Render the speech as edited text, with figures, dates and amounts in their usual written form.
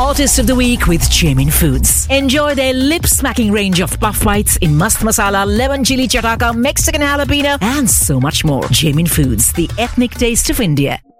Artist of the Week with Jamin Foods. Enjoy their lip-smacking range of puff bites in mast masala, lemon chili chataka, Mexican jalapeno, and so much more. Jamin Foods, the ethnic taste of India.